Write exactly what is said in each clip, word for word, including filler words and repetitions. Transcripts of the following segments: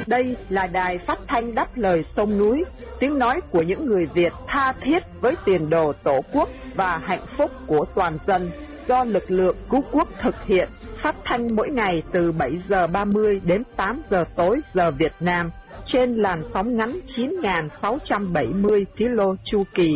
Đây là đài phát thanh đáp lời sông núi, tiếng nói của những người Việt tha thiết với tiền đồ tổ quốc và hạnh phúc của toàn dân, do lực lượng cứu quốc thực hiện, phát thanh mỗi ngày từ bảy giờ ba mươi đến tám giờ tối giờ Việt Nam, trên làn sóng ngắn chín nghìn sáu trăm bảy mươi ki lô chu kỳ.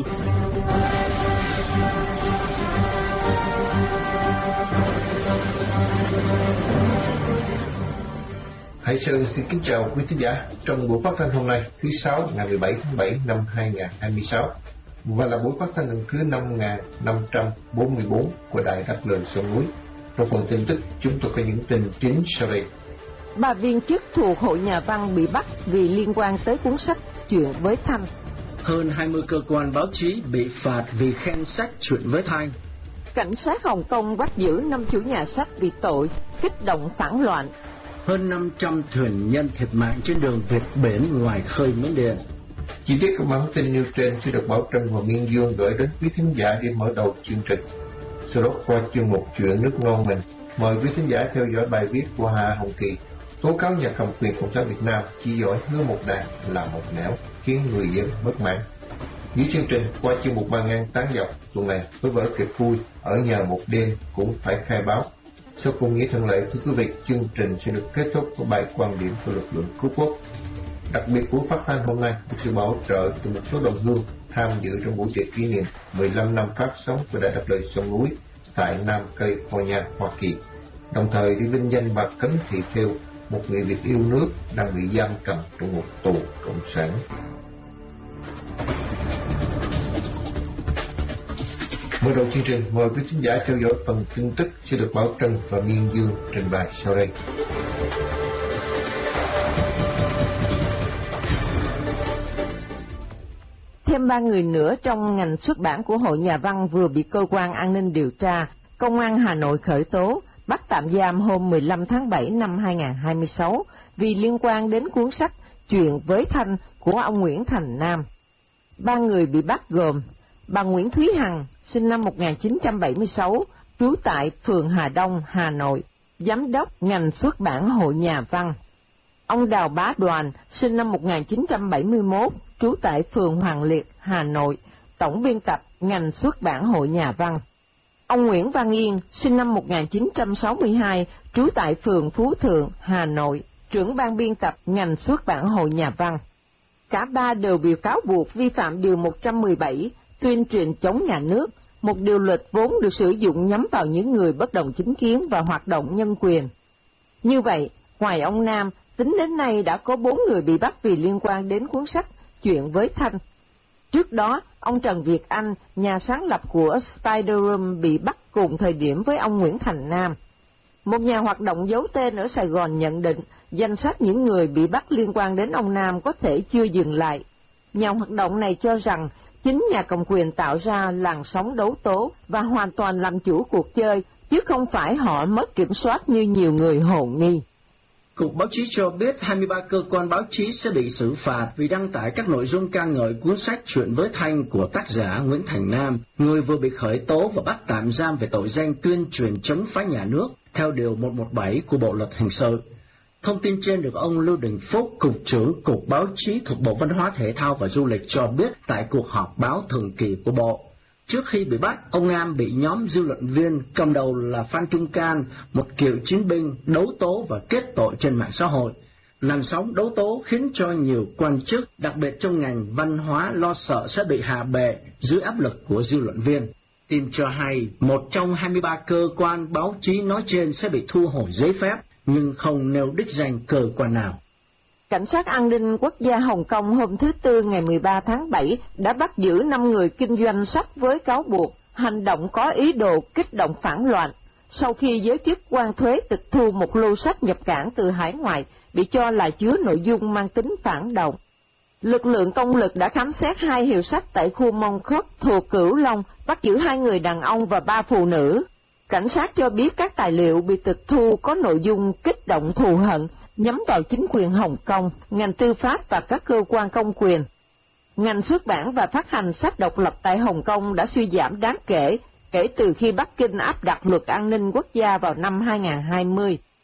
Hải Sơn xin kính chào quý thính giả trong buổi phát thanh hôm nay, thứ sáu ngày mười bảy tháng bảy năm hai nghìn không trăm hai mươi sáu, và là buổi phát thanh lần thứ năm nghìn năm trăm bốn mươi bốn của Đài Đáp Lời Sông Núi. Trong phần tin tức, chúng tôi có những tin chính sau đây. Ba viên chức thuộc Hội Nhà văn bị bắt vì liên quan tới cuốn sách Chuyện với Thanh. Hơn hai mươi cơ quan báo chí bị phạt vì khen sách Chuyện với Thanh. Cảnh sát Hồng Kông bắt giữ năm chủ nhà sách vì tội kích động phản loạn. Hơn năm trăm thuyền nhân thiệt mạng trên đường Việt Bến ngoài khơi Miến Điện. Chi tiết của bản tin nêu trên sẽ được Bảo Trân và Miên Dương gửi đến quý thính giả để mở đầu chương trình. Sau đó qua chương mục Chuyện nước non mình, mời quý thính giả theo dõi bài viết của Hà Hồng Kỳ tố cáo nhà cầm quyền Cộng sản Việt Nam chỉ giỏi hứa một đàn là một nẻo, khiến người dân bất mãn. Dưới chương trình qua chương mục Ba Ngang Tán Dọc tuần này với vở kịch vui Ở Nhà Một Đêm Cũng Phải Khai Báo. Sau cùng nghĩa thường lệ, thưa quý vị, chương trình sẽ được kết thúc với bài quan điểm của lực lượng cứu quốc. Đặc biệt buổi phát thanh hôm nay được sự bảo trợ từ một số đồng hương tham dự trong buổi tiệc kỷ niệm mười lăm năm phát sóng của Đài Đáp Lời Sông Núi tại Nam California, Hoa Kỳ. Đồng thời đi vinh danh bà Cấn Thị Thêu, một người Việt yêu nước đang bị giam cầm trong một tù cộng sản. Mở đầu chương trình, mời quý khán giả theo dõi phần tin tức sẽ được Bảo Trân và Miên Dương trình bày sau đây. Thêm ba người nữa trong ngành xuất bản của Hội Nhà văn vừa bị cơ quan an ninh điều tra, Công an Hà Nội khởi tố, bắt tạm giam hôm mười lăm tháng bảy năm hai nghìn không trăm hai mươi sáu vì liên quan đến cuốn sách Chuyện với Thanh của ông Nguyễn Thành Nam. Ba người bị bắt gồm bà Nguyễn Thúy Hằng, sinh năm một nghìn chín trăm bảy mươi sáu, trú tại phường Hà Đông, Hà Nội, giám đốc ngành xuất bản Hội Nhà văn. Ông Đào Bá Đoàn, sinh năm một nghìn chín trăm bảy mươi mốt, trú tại phường Hoàng Liệt, Hà Nội, tổng biên tập ngành xuất bản Hội Nhà văn. Ông Nguyễn Văn Yên, sinh năm một nghìn chín trăm sáu mươi hai, trú tại phường Phú Thượng, Hà Nội, trưởng ban biên tập ngành xuất bản Hội Nhà văn. Cả ba đều bị cáo buộc vi phạm điều một trăm mười bảy, tuyên truyền chống nhà nước, một điều luật vốn được sử dụng nhắm vào những người bất đồng chính kiến và hoạt động nhân quyền. Như vậy, ngoài ông Nam, tính đến nay đã có bốn người bị bắt vì liên quan đến cuốn sách Chuyện với Thanh. Trước đó, ông Trần Việt Anh, nhà sáng lập của Spider Room, bị bắt cùng thời điểm với ông Nguyễn Thành Nam. Một nhà hoạt động giấu tên ở Sài Gòn nhận định danh sách những người bị bắt liên quan đến ông Nam có thể chưa dừng lại. Nhà hoạt động này cho rằng chính nhà cầm quyền tạo ra làn sóng đấu tố và hoàn toàn làm chủ cuộc chơi, chứ không phải họ mất kiểm soát như nhiều người hồ nghi. Cục Báo chí cho biết hai mươi ba cơ quan báo chí sẽ bị xử phạt vì đăng tải các nội dung ca ngợi cuốn sách Chuyện với Thanh của tác giả Nguyễn Thành Nam, người vừa bị khởi tố và bắt tạm giam về tội danh tuyên truyền chống phá nhà nước theo điều một trăm mười bảy của Bộ luật hình sự. Thông tin trên được ông Lưu Đình Phúc, Cục trưởng Cục Báo chí thuộc Bộ Văn hóa Thể thao và Du lịch cho biết tại cuộc họp báo thường kỳ của Bộ. Trước khi bị bắt, ông Nam bị nhóm dư luận viên cầm đầu là Phan Trung Can, một cựu chiến binh, đấu tố và kết tội trên mạng xã hội. Làn sóng đấu tố khiến cho nhiều quan chức, đặc biệt trong ngành văn hóa, lo sợ sẽ bị hạ bệ dưới áp lực của dư luận viên. Tin cho hay, một trong hai mươi ba cơ quan báo chí nói trên sẽ bị thu hồi giấy phép, nhưng không nêu đích danh cơ quan nào. Cảnh sát an ninh quốc gia Hồng Kông hôm thứ Tư ngày mười ba tháng bảy đã bắt giữ năm người kinh doanh sách với cáo buộc hành động có ý đồ kích động phản loạn, sau khi giới chức quan thuế tịch thu một lô sách nhập cảng từ hải ngoại bị cho là chứa nội dung mang tính phản động. Lực lượng công lực đã khám xét hai hiệu sách tại khu Mong Khốc thuộc Cửu Long, bắt giữ hai người đàn ông và ba phụ nữ. Cảnh sát cho biết các tài liệu bị tịch thu có nội dung kích động thù hận, nhắm vào chính quyền Hồng Kông, ngành tư pháp và các cơ quan công quyền. Ngành xuất bản và phát hành sách độc lập tại Hồng Kông đã suy giảm đáng kể kể từ khi Bắc Kinh áp đặt luật an ninh quốc gia vào năm hai nghìn không trăm hai mươi.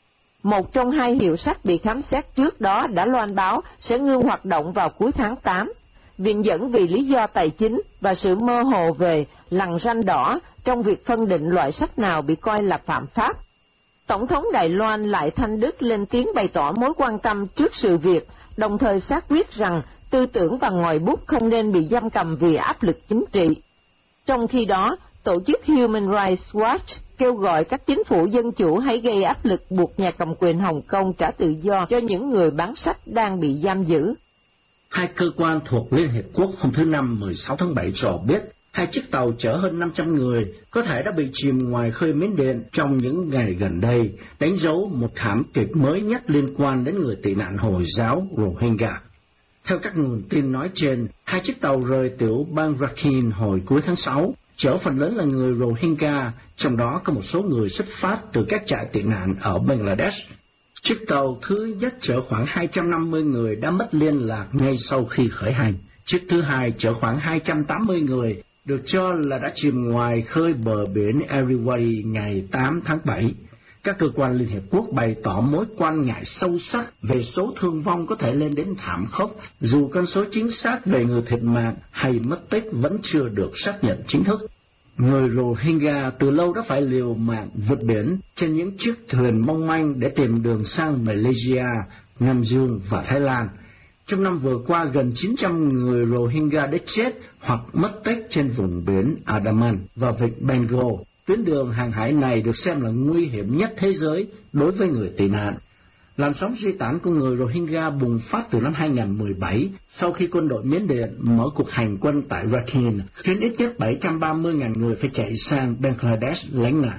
Một trong hai hiệu sách bị khám xét trước đó đã loan báo sẽ ngưng hoạt động vào cuối tháng tám. Viện dẫn vì lý do tài chính và sự mơ hồ về lằn ranh đỏ trong việc phân định loại sách nào bị coi là phạm pháp. Tổng thống Đài Loan Lại Thanh Đức lên tiếng bày tỏ mối quan tâm trước sự việc, đồng thời xác quyết rằng tư tưởng và ngòi bút không nên bị giam cầm vì áp lực chính trị. Trong khi đó, tổ chức Human Rights Watch kêu gọi các chính phủ dân chủ hãy gây áp lực buộc nhà cầm quyền Hồng Kông trả tự do cho những người bán sách đang bị giam giữ. Hai cơ quan thuộc Liên Hiệp Quốc hôm thứ Năm mười sáu tháng bảy cho biết hai chiếc tàu chở hơn năm trăm người có thể đã bị chìm ngoài khơi Miến Điện trong những ngày gần đây, đánh dấu một thảm kịch mới nhất liên quan đến người tị nạn Hồi giáo Rohingya. Theo các nguồn tin nói trên, hai chiếc tàu rời tiểu bang Rakhine hồi cuối tháng sáu, chở phần lớn là người Rohingya, trong đó có một số người xuất phát từ các trại tị nạn ở Bangladesh. Chiếc tàu thứ nhất chở khoảng hai trăm năm mươi người đã mất liên lạc ngay sau khi khởi hành. Chiếc thứ hai chở khoảng hai trăm tám mươi người, được cho là đã chìm ngoài khơi bờ biển Irrawaddy ngày tám tháng bảy. Các cơ quan Liên Hiệp Quốc bày tỏ mối quan ngại sâu sắc về số thương vong có thể lên đến thảm khốc, dù con số chính xác về người thiệt mạng hay mất tích vẫn chưa được xác nhận chính thức. Người Rohingya từ lâu đã phải liều mạng vượt biển trên những chiếc thuyền mong manh để tìm đường sang Malaysia, Nam Dương và Thái Lan. Trong năm vừa qua, gần chín trăm người Rohingya đã chết hoặc mất tích trên vùng biển Andaman và vịnh Bengal. Tuyến đường hàng hải này được xem là nguy hiểm nhất thế giới đối với người tị nạn. Làn sóng di tản của người Rohingya bùng phát từ năm hai nghìn không trăm mười bảy sau khi quân đội Miến Điện mở cuộc hành quân tại Rakhine, khiến ít nhất bảy trăm ba mươi nghìn người phải chạy sang Bangladesh lánh nạn.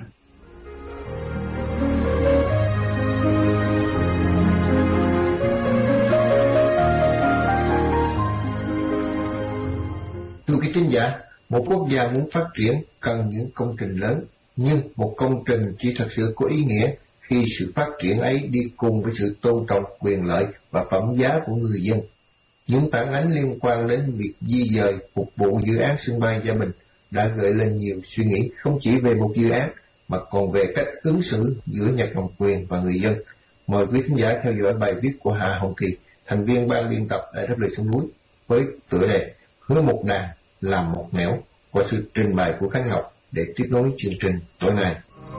Thưa quý thính giả, một quốc gia muốn phát triển cần những công trình lớn, nhưng một công trình chỉ thật sự có ý nghĩa khi sự phát triển ấy đi cùng với sự tôn trọng quyền lợi và phẩm giá của người dân. Những phản ánh liên quan đến việc di dời phục vụ dự án sân bay Gia Bình đã gợi lên nhiều suy nghĩ không chỉ về một dự án mà còn về cách ứng xử giữa nhà cầm quyền và người dân. Mời quý khán giả theo dõi bài viết của Hà Hồng Kỳ, thành viên ban biên tập Đài Đáp Lời Sông Núi, với tựa đề Hứa một đàn làm một nẻo, qua sự trình bày của Khánh Ngọc để tiếp nối chương trình tối nay.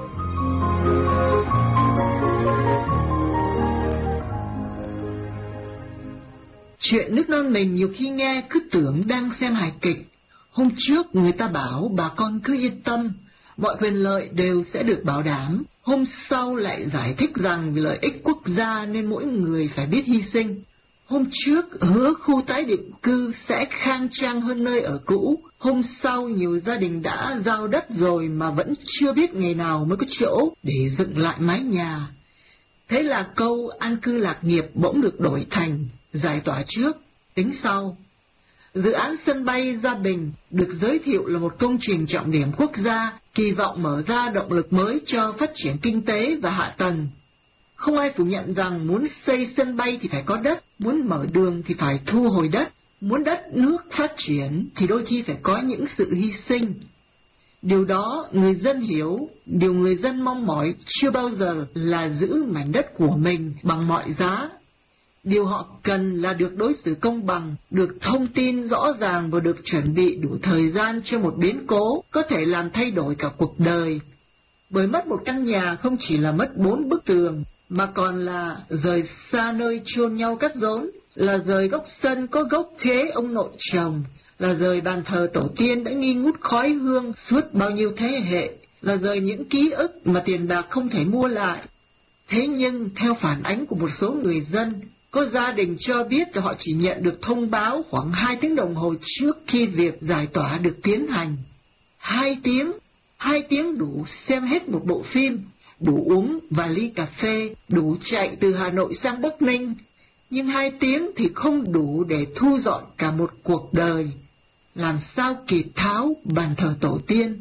Chuyện nước non mình nhiều khi nghe cứ tưởng đang xem hài kịch. Hôm trước người ta bảo bà con cứ yên tâm, mọi quyền lợi đều sẽ được bảo đảm. Hôm sau lại giải thích rằng vì lợi ích quốc gia nên mỗi người phải biết hy sinh. Hôm trước hứa khu tái định cư sẽ khang trang hơn nơi ở cũ. Hôm sau nhiều gia đình đã giao đất rồi mà vẫn chưa biết ngày nào mới có chỗ để dựng lại mái nhà. Thế là câu an cư lạc nghiệp bỗng được đổi thành giải tỏa trước, tính sau. Dự án sân bay Gia Bình được giới thiệu là một công trình trọng điểm quốc gia, kỳ vọng mở ra động lực mới cho phát triển kinh tế và hạ tầng. Không ai phủ nhận rằng muốn xây sân bay thì phải có đất, muốn mở đường thì phải thu hồi đất, muốn đất nước phát triển thì đôi khi phải có những sự hy sinh. Điều đó người dân hiểu, điều người dân mong mỏi chưa bao giờ là giữ mảnh đất của mình bằng mọi giá. Điều họ cần là được đối xử công bằng, được thông tin rõ ràng và được chuẩn bị đủ thời gian cho một biến cố có thể làm thay đổi cả cuộc đời. Bởi mất một căn nhà không chỉ là mất bốn bức tường, mà còn là rời xa nơi chôn nhau cắt rốn, là rời gốc sân có gốc khế ông nội chồng, là rời bàn thờ tổ tiên đã nghi ngút khói hương suốt bao nhiêu thế hệ, là rời những ký ức mà tiền bạc không thể mua lại. Thế nhưng, theo phản ánh của một số người dân, có gia đình cho biết là họ chỉ nhận được thông báo khoảng hai tiếng đồng hồ trước khi việc giải tỏa được tiến hành. Hai tiếng, hai tiếng đủ xem hết một bộ phim, đủ uống vài ly cà phê, đủ chạy từ Hà Nội sang Bắc Ninh. Nhưng hai tiếng thì không đủ để thu dọn cả một cuộc đời. Làm sao kịp tháo bàn thờ tổ tiên,